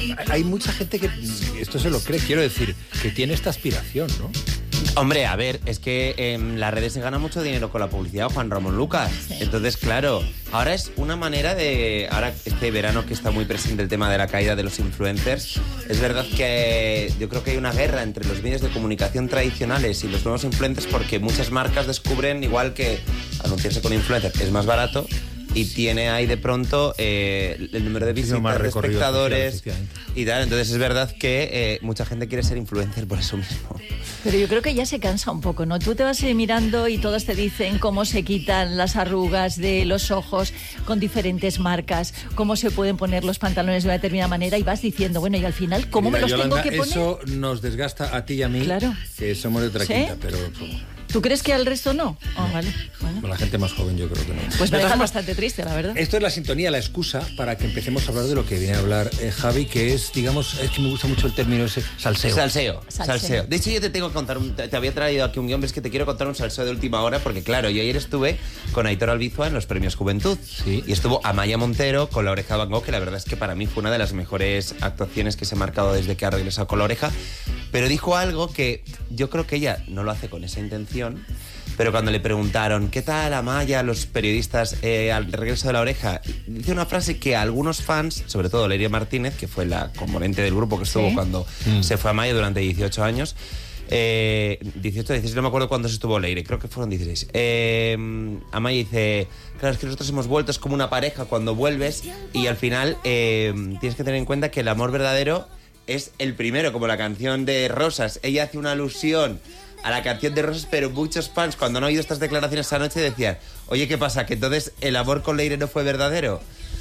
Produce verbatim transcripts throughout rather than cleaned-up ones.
hay mucha gente que esto se lo cree, quiero decir, que tiene esta aspiración, ¿no? Hombre, a ver, es que en las redes se gana mucho dinero con la publicidad, Juan Ramón Lucas. Sí. Entonces, claro, ahora es una manera de... Ahora, este verano que está muy presente el tema de la caída de los influencers, es verdad que yo creo que hay una guerra entre los medios de comunicación tradicionales y los nuevos influencers porque muchas marcas descubren, igual que anunciarse con influencers es más barato, y tiene ahí de pronto eh, el número de visitas, de espectadores y tal. Entonces es verdad que eh, mucha gente quiere ser influencer por eso mismo. Pero yo creo que ya se cansa un poco, ¿no? Tú te vas mirando y todos te dicen cómo se quitan las arrugas de los ojos con diferentes marcas, cómo se pueden poner los pantalones de una determinada manera y vas diciendo, bueno, y al final, ¿cómo Mira, me los Yolanda, tengo que poner? Eso nos desgasta a ti y a mí, claro. que somos de otra ¿Sí? quinta, pero... ¿Tú crees que al resto no? Oh, no. Vale. Bueno. Con la gente más joven yo creo que no. Pues me deja bastante triste, la verdad. Esto es la sintonía, la excusa para que empecemos a hablar de lo que viene a hablar eh, Javi, que es, digamos, es que me gusta mucho el término ese, salseo. Salseo, salseo. salseo. De hecho, yo te tengo que contar, un, te, te había traído aquí un guión, es que te quiero contar un salseo de última hora, porque claro, yo ayer estuve con Aitor Albizua en los Premios Juventud. Sí. Y estuvo Amaya Montero con La Oreja Van Gogh, que la verdad es que para mí fue una de las mejores actuaciones que se ha marcado desde que ha regresado con La Oreja. Pero dijo algo que yo creo que ella no lo hace con esa intención. Pero cuando le preguntaron, ¿qué tal Amaya, los periodistas eh, al regreso de La Oreja? Dice una frase que a algunos fans, sobre todo Leiria Martínez, que fue la componente del grupo que estuvo ¿Sí? cuando mm. se fue a Amaya durante dieciocho años, eh, dieciocho, dieciséis, no me acuerdo cuándo se estuvo Leire, creo que fueron dieciséis. Eh, Amaya dice, claro, es que nosotros hemos vuelto, es como una pareja cuando vuelves y al final eh, tienes que tener en cuenta que el amor verdadero es el primero, como la canción de Rosas. Ella hace una alusión a la canción de Rosas, pero muchos fans, cuando han oído estas declaraciones esa noche, decían, oye, ¿qué pasa? ¿Que entonces el amor con Leire no fue verdadero?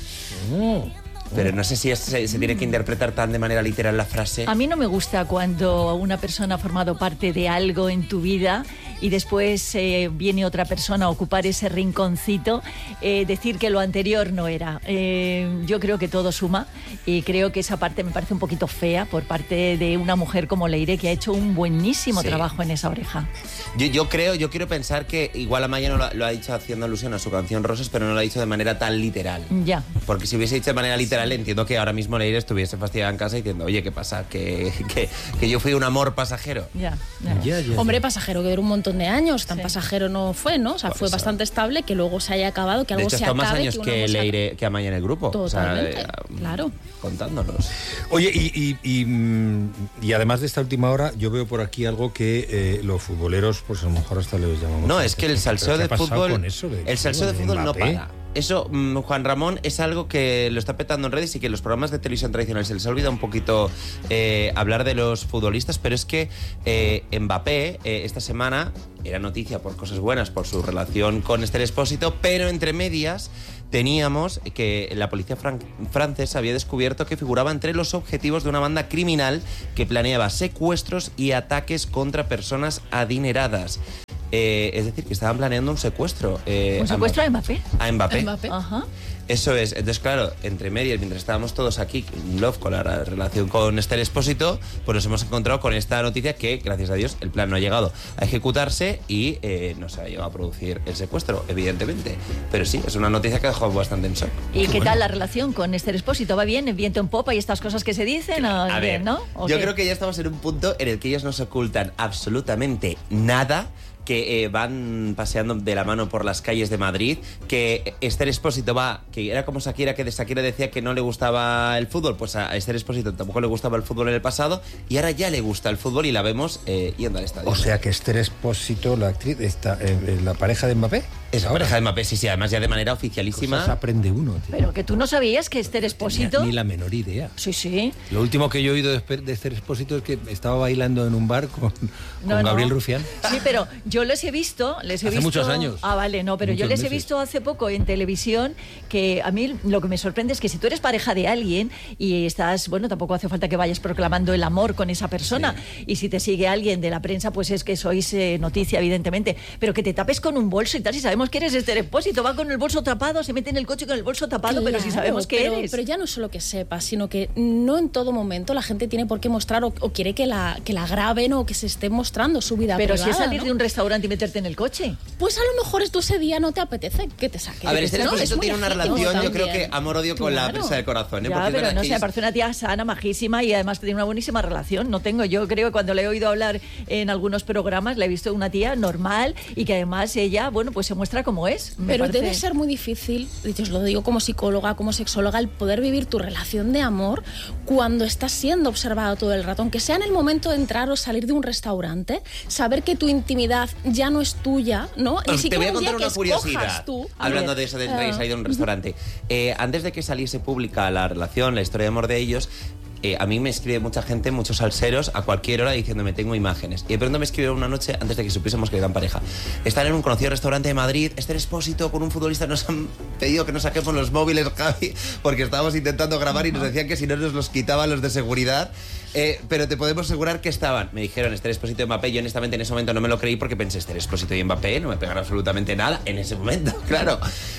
Oh. Pero no sé si es, se, se tiene que interpretar tan de manera literal la frase. A mí no me gusta cuando una persona ha formado parte de algo en tu vida y después eh, viene otra persona a ocupar ese rinconcito, eh, decir que lo anterior no era. Eh, yo creo que todo suma y creo que esa parte me parece un poquito fea por parte de una mujer como Leire, que ha hecho un buenísimo sí. trabajo en esa oreja. Yo, yo creo, yo quiero pensar que igual Amaya no lo, lo ha dicho haciendo alusión a su canción Rosas, pero no lo ha dicho de manera tan literal. Ya. Porque si hubiese dicho de manera literal, entiendo que ahora mismo Leire estuviese fastidiada en casa diciendo, oye, ¿qué pasa? Que, que, que yo fui un amor pasajero. Ya, ya. Ya, ya, ya. Hombre, pasajero que duró un montón de años, tan sí. pasajero no fue, ¿no? O sea, fue Pues, bastante estable, que luego se haya acabado, que algo de hecho, se acabe. De acabe. hecho, más años que, que Leire, se... que Amaya en el grupo. Totalmente, o sea, eh, claro. Contándonos. Oye, y, y, y, y además de esta última hora, yo veo por aquí algo que eh, los futboleros, pues a lo mejor hasta les llamamos... No, es que el salseo de fútbol... Con eso, de el salseo de fútbol no para. Eso, mmm, Juan Ramón, es algo que lo está petando en redes y que los programas de televisión tradicionales se les olvida un poquito eh, hablar de los futbolistas, pero es que eh, Mbappé eh, esta semana era noticia por cosas buenas, por su relación con Esther Expósito, pero entre medias teníamos que la policía fran- francesa había descubierto que figuraba entre los objetivos de una banda criminal que planeaba secuestros y ataques contra personas adineradas. Eh, es decir, que estaban planeando un secuestro. Eh, ¿Un secuestro a Mbappé? A Mbappé. Mbappé. Ajá. Eso es. Entonces, claro, entre medias, mientras estábamos todos aquí en love con la relación con Esther Expósito, pues nos hemos encontrado con esta noticia que, gracias a Dios, el plan no ha llegado a ejecutarse y eh, no se ha llegado a producir el secuestro, evidentemente. Pero sí, es una noticia que ha dejado bastante en shock. ¿Y qué, qué bueno. tal la relación con Esther Expósito? ¿Va bien? ¿Viento en popa y estas cosas que se dicen? A bien, ver, ¿no? yo creo que ya estamos en un punto en el que ellos no se ocultan absolutamente nada, que eh, van paseando de la mano por las calles de Madrid, que Esther Expósito va, que era como Shakira, que de Shakira decía que no le gustaba el fútbol, pues a Esther Expósito tampoco le gustaba el fútbol en el pasado, y ahora ya le gusta el fútbol y la vemos eh, yendo al estadio. O sea que Esther Expósito, la actriz, está, eh, la pareja de Mbappé. Es la pareja de Mbappé, sí, sí, además ya de manera oficialísima. Cosas aprende uno, tío. Pero que tú no sabías que Esther Expósito... Ni la menor idea. Sí, sí. Lo último que yo he oído de, de Esther Expósito es que estaba bailando en un bar con, con no, Gabriel no. Rufián. Sí, pero yo les he visto... Les he hace visto... muchos años. Ah, vale, no, pero muchos yo les meses. he visto hace poco en televisión, que a mí lo que me sorprende es que si tú eres pareja de alguien y estás, bueno, tampoco hace falta que vayas proclamando el amor con esa persona, sí. y si te sigue alguien de la prensa, pues es que sois eh, noticia, evidentemente, pero que te tapes con un bolso y tal, si sabemos sabemos que eres Esther Expósito, va con el bolso tapado, se mete en el coche con el bolso tapado, Claro, pero si sabemos que pero, eres. Pero ya no solo que sepas, sino que no en todo momento la gente tiene por qué mostrar o, o quiere que la, que la graben o que se esté mostrando su vida Pero privada, si es salir ¿no? de un restaurante y meterte en el coche. Pues a lo mejor tú ese día no te apetece que te saquen. A ver, Esther ¿no? Expósito Es muy tiene una legítimo relación, yo también. creo que amor-odio con la Claro. prensa del corazón, ¿eh? Ya, Porque es pero verdad no que sé, me es- parece una tía sana, majísima y además tiene una buenísima relación. No tengo, yo creo que cuando le he oído hablar en algunos programas, la he visto una tía normal y que además ella, bueno, pues se muestra como es. Me Pero parece- debe ser muy difícil, y te os lo digo como psicóloga, como sexóloga, el poder vivir tu relación de amor cuando estás siendo observado todo el rato, aunque sea en el momento de entrar o salir de un restaurante, saber que tu intimidad ya no es tuya, ¿no? Ni Os- Te siquiera voy a un día contar que una curiosidad, escojas tú. A hablando ver, de eso de entrar y ah. salir de un restaurante. Eh, antes de que saliese pública la relación, la historia de amor de ellos, eh, a mí me escribe mucha gente, muchos salseros, a cualquier hora diciéndome tengo imágenes. Y de pronto me escribieron una noche, antes de que supiésemos que eran pareja. Están en un conocido restaurante de Madrid, Esther Expósito con un futbolista, nos han pedido que nos saquemos los móviles, Javi, porque estábamos intentando grabar y nos decían que si no nos los quitaban los de seguridad. Eh, pero te podemos asegurar que estaban. Me dijeron Esther Expósito y Mbappé. Yo honestamente en ese momento no me lo creí porque pensé Esther Expósito y Mbappé no me pegan absolutamente nada en ese momento, claro.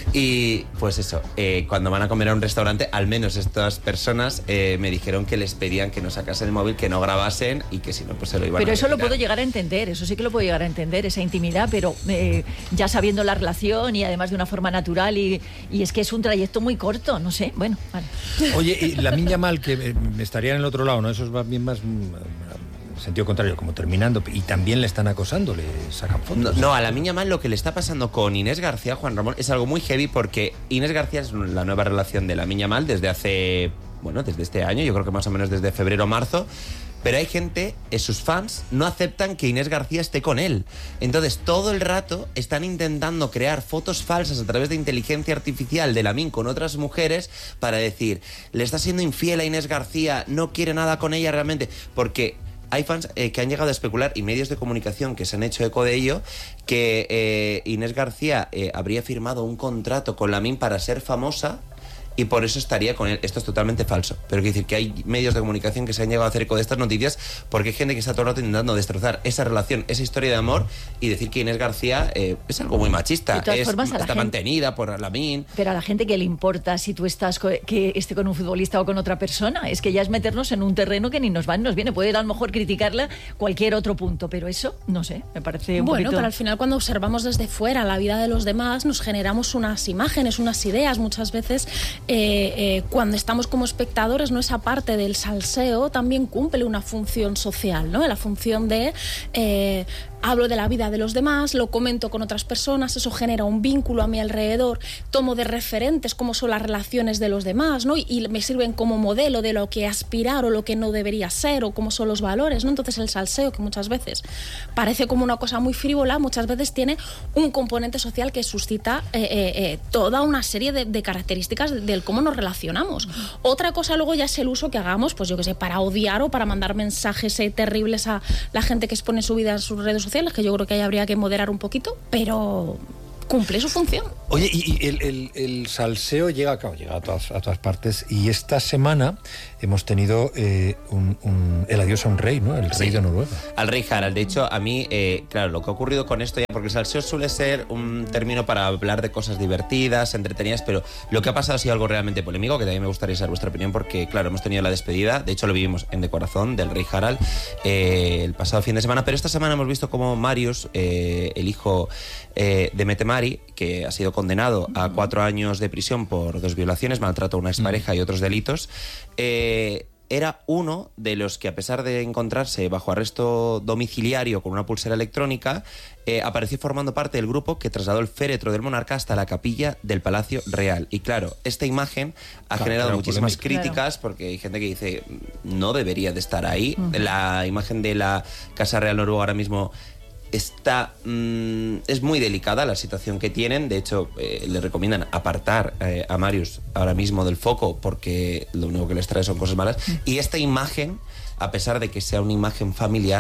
Y pues eso, eh, cuando van a comer a un restaurante, al menos estas personas eh, me dijeron que les pedían que no sacasen el móvil, que no grabasen y que si no, pues se lo iban Pero a eso lo retirar. puedo llegar a entender, eso sí que lo puedo llegar a entender, esa intimidad, pero eh, ya sabiendo la relación y además de una forma natural y, y es que es un trayecto muy corto, no sé, bueno, vale. Oye, y la Lamine Yamal, que eh, estaría en el otro lado, ¿no? Eso es más bien más mm, sentido contrario, como terminando, y también le están acosando, le sacan fotos. No, no, a la Lamine Yamal lo que le está pasando con Inés García, Juan Ramón, es algo muy heavy porque Inés García es la nueva relación de la Lamine Yamal desde hace, bueno, desde este año, yo creo que más o menos desde febrero o marzo. Pero hay gente, eh, sus fans, no aceptan que Inés García esté con él. Entonces, todo el rato están intentando crear fotos falsas a través de inteligencia artificial de Lamine con otras mujeres para decir, le está siendo infiel a Inés García, no quiere nada con ella realmente. Porque hay fans eh, que han llegado a especular y medios de comunicación que se han hecho eco de ello, que eh, Inés García eh, habría firmado un contrato con Lamine para ser famosa y por eso estaría con él. Esto es totalmente falso. Pero quiero decir que hay medios de comunicación que se han llegado a hacer eco de estas noticias porque hay gente que está todo el rato intentando destrozar esa relación, esa historia de amor y decir que Inés García eh, es algo muy machista. De todas Es, formas, a la está gente- mantenida por Lamine. Pero a la gente que le importa si tú estás co- que esté con un futbolista o con otra persona, es que ya es meternos en un terreno que ni nos va ni nos viene. Puede a lo mejor criticarla cualquier otro punto, pero eso, no sé, me parece un Bueno, poquito... pero al final cuando observamos desde fuera la vida de los demás, nos generamos unas imágenes, unas ideas. Muchas veces, eh, eh, cuando estamos como espectadores, ¿no? Esa parte del salseo también cumple una función social, ¿no? La función de... Eh, hablo de la vida de los demás, lo comento con otras personas, eso genera un vínculo a mi alrededor, tomo de referentes cómo son las relaciones de los demás, ¿no? Y, y me sirven como modelo de lo que aspirar o lo que no debería ser o cómo son los valores, ¿no? Entonces el salseo, que muchas veces parece como una cosa muy frívola, muchas veces tiene un componente social que suscita eh, eh, eh, toda una serie de, de características del de cómo nos relacionamos. Otra cosa luego ya es el uso que hagamos, pues yo qué sé, para odiar o para mandar mensajes eh, terribles a la gente que expone su vida en sus redes sociales, que yo creo que ahí habría que moderar un poquito, pero cumple su función. Oye, y, y el, el- el salseo llega, claro, llega a todas, a todas partes, y esta semana hemos tenido eh, un, un- el adiós a un rey, ¿no? El rey Sí. de Noruega. Al rey Harald. De hecho, a mí, eh, claro, lo que ha ocurrido con esto, ya porque el salseo suele ser un término para hablar de cosas divertidas, entretenidas, pero lo que ha pasado ha sido algo realmente polémico, que también me gustaría saber vuestra opinión, porque, claro, hemos tenido la despedida, de hecho lo vivimos en De Corazón, del rey Harald, eh, el pasado fin de semana, pero esta semana hemos visto cómo Marius, eh, el hijo eh, de Mette-Marit, que ha sido condenado a cuatro años de prisión por dos violaciones, maltrato a una expareja y otros delitos, eh, era uno de los que, a pesar de encontrarse bajo arresto domiciliario con una pulsera electrónica, eh, apareció formando parte del grupo que trasladó el féretro del monarca hasta la capilla del Palacio Real. Y claro, esta imagen ha Claro, generado claro, muchísimas polémica. críticas porque hay gente que dice no debería de estar ahí. La imagen de la Casa Real Noruega ahora mismo está mmm, es muy delicada la situación que tienen. De hecho, eh, le recomiendan apartar eh, a Marius ahora mismo del foco porque lo único que les trae son cosas malas. Y esta imagen, a pesar de que sea una imagen familiar,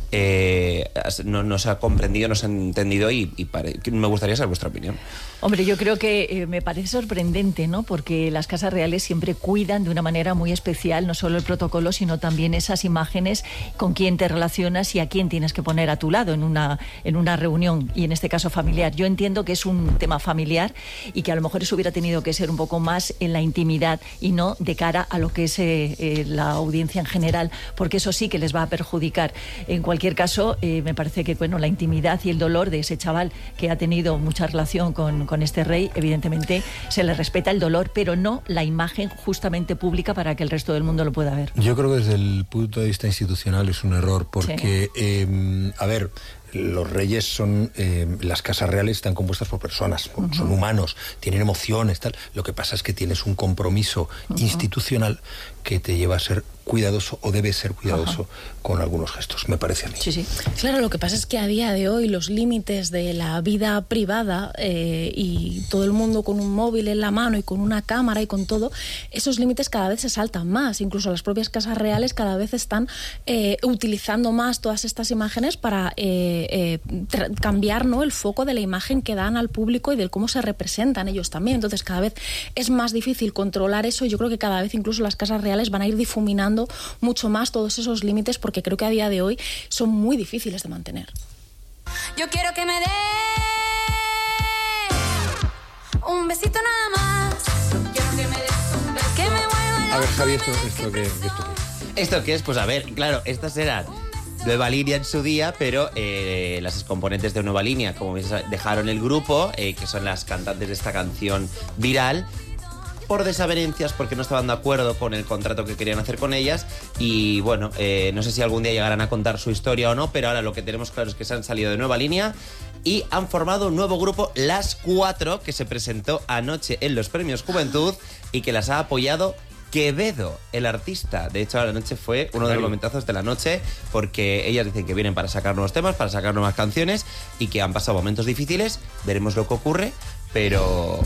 eh, no, no se ha comprendido, no se ha entendido y, y pare- me gustaría saber vuestra opinión. Hombre, yo creo que eh, me parece sorprendente, ¿no? Porque las casas reales siempre cuidan de una manera muy especial no solo el protocolo, sino también esas imágenes, con quién te relacionas y a quién tienes que poner a tu lado en un una, en una reunión, y en este caso familiar. Yo entiendo que es un tema familiar y que a lo mejor eso hubiera tenido que ser un poco más en la intimidad y no de cara a lo que es eh, eh, la audiencia en general, porque eso sí que les va a perjudicar. En cualquier caso, eh, me parece que bueno, la intimidad y el dolor de ese chaval que ha tenido mucha relación con, con este rey, evidentemente se le respeta el dolor, pero no la imagen justamente pública para que el resto del mundo lo pueda ver. Yo creo que desde el punto de vista institucional es un error, porque, sí. eh, a ver, los reyes son, eh, las casas reales están compuestas por personas, uh-huh. son humanos, tienen emociones, tal. Lo que pasa es que tienes un compromiso uh-huh. institucional que te lleva a ser cuidadoso, o debe ser cuidadoso, uh-huh. con algunos gestos, me parece a mí. Sí, sí. Claro, lo que pasa es que a día de hoy los límites de la vida privada eh, y todo el mundo con un móvil en la mano y con una cámara y con todo, esos límites cada vez se saltan más. Incluso las propias casas reales cada vez están eh, utilizando más todas estas imágenes para eh, eh, tra- cambiar, ¿no?, el foco de la imagen que dan al público y de cómo se representan ellos también. Entonces cada vez es más difícil controlar eso, y yo creo que cada vez incluso las casas reales van a ir difuminando mucho más todos esos límites, porque creo que a día de hoy son muy difíciles de mantener. Yo quiero que me dé un besito nada más. Quiero que me des un beso. Que me vuelva. A ver, Javi, ¿esto, esto qué, esto qué? ¿Esto qué es? Pues a ver, claro, estas eran Nueva Línea en su día, pero eh, las excomponentes de Nueva Línea, como veis, dejaron el grupo, eh, que son las cantantes de esta canción viral, por desavenencias, porque no estaban de acuerdo con el contrato que querían hacer con ellas. Y bueno, eh, no sé si algún día llegarán a contar su historia o no, pero ahora lo que tenemos claro es que se han salido de Nueva Línea y han formado un nuevo grupo, Las Cuatro, que se presentó anoche en los Premios Juventud y que las ha apoyado Quevedo, el artista. De hecho, la noche fue uno de los momentazos de la noche, porque ellas dicen que vienen para sacar nuevos temas, para sacar nuevas canciones, y que han pasado momentos difíciles. Veremos lo que ocurre, pero...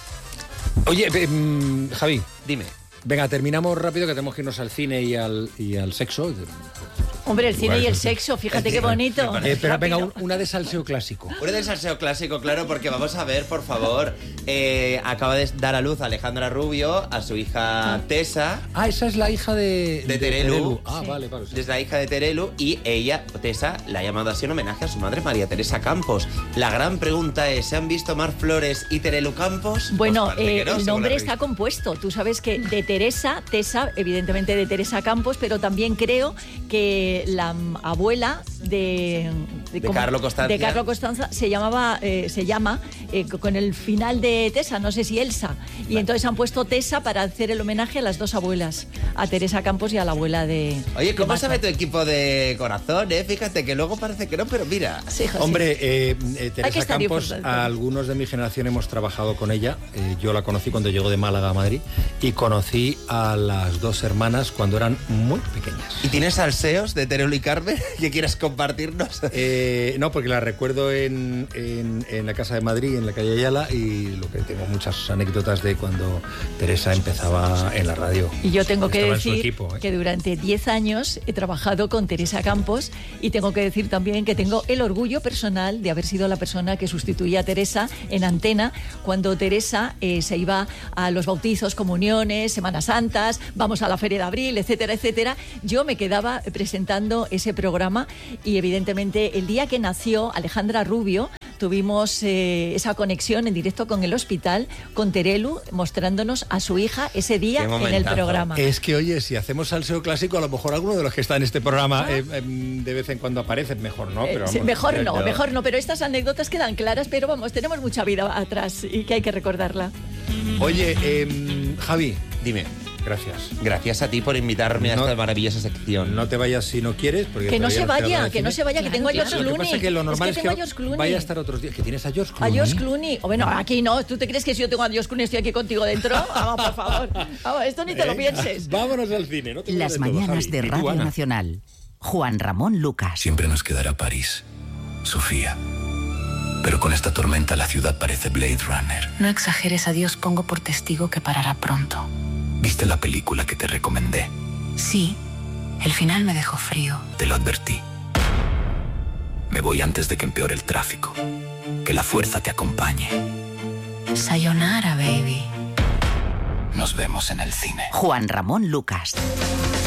Oye, eh, Javi, dime. Venga, terminamos rápido, que tenemos que irnos al cine y al, y al sexo. Hombre, el cine y el sexo, fíjate qué bonito. Eh, pero venga, un, una de salseo clásico. Una de salseo clásico, claro, porque vamos a ver, por favor, eh, acaba de dar a luz a Alejandra Rubio, a su hija Tessa. Ah, esa es la hija de... De Terelu. De Terelu. Ah, sí. vale, vale. Sí. Es la hija de Terelu, y ella, Tessa, la ha llamado así en homenaje a su madre, María Teresa Campos. La gran pregunta es, ¿se han visto Mar Flores y Terelu Campos? Bueno, Pues eh, no, el nombre está compuesto. Tú sabes que de Teresa, Tessa, evidentemente de Teresa Campos, pero también creo que la abuela de... De, de Carlo Costanza. De Carlo Costanza se llamaba, eh, se llama, eh, con el final de Tessa, no sé si Elsa. Y vale. Entonces han puesto Tessa para hacer el homenaje a las dos abuelas, a Teresa Campos y a la abuela de... Oye, ¿cómo de sabe tu equipo de corazón, eh? Fíjate que luego parece que no, pero mira. Sí, José. Hombre, eh, eh, Teresa Campos, a algunos de mi generación hemos trabajado con ella. Eh, yo la conocí cuando llegó de Málaga a Madrid, y conocí a las dos hermanas cuando eran muy pequeñas. ¿Y tienes salseos de Terelu y Carmen que quieras compartirnos? Eh, no, porque la recuerdo en, en, en la casa de Madrid, en la calle Ayala, y lo que tengo muchas anécdotas de cuando Teresa empezaba en la radio. Y yo tengo que decir equipo, ¿eh? que durante diez años he trabajado con Teresa Campos, y tengo que decir también que tengo el orgullo personal de haber sido la persona que sustituía a Teresa en Antena cuando Teresa eh, se iba a los bautizos, comuniones, Semanas Santas, vamos a la Feria de Abril, etcétera, etcétera. Yo me quedaba presentando ese programa, y evidentemente el día que nació Alejandra Rubio tuvimos eh, esa conexión en directo con el hospital, con Terelu, mostrándonos a su hija ese día en el programa. Es que, oye, si hacemos salseo clásico, a lo mejor alguno de los que está en este programa ah. eh, eh, de vez en cuando aparecen, mejor no. Pero eh, sí, vamos, mejor no, yo... mejor no, pero estas anécdotas quedan claras, pero vamos, tenemos mucha vida atrás y que hay que recordarla. Oye, eh, Javi, dime. Gracias. Gracias a ti por invitarme no, a esta maravillosa sección. No te vayas si no quieres. Porque que no se vaya, que no se vaya, que tengo a George Clooney. Lo que pasa es que lo normal es que, es que vaya a estar otros días. ¿Que tienes a George Clooney? A George Clooney. O bueno, aquí no. ¿Tú te crees que si yo tengo a George Clooney estoy aquí contigo dentro? Vamos, por favor. Vamos, esto ni te lo pienses. Vámonos al cine. No te Las mañanas todo, de Radio Nacional. Juan Ramón Lucas. Siempre nos quedará París, Sofía. Pero con esta tormenta la ciudad parece Blade Runner. No exageres, a Dios pongo por testigo que parará pronto. ¿Viste la película que te recomendé? Sí, el final me dejó frío. Te lo advertí. Me voy antes de que empeore el tráfico. Que la fuerza te acompañe. Sayonara, baby. Nos vemos en el cine. Juan Ramón Lucas.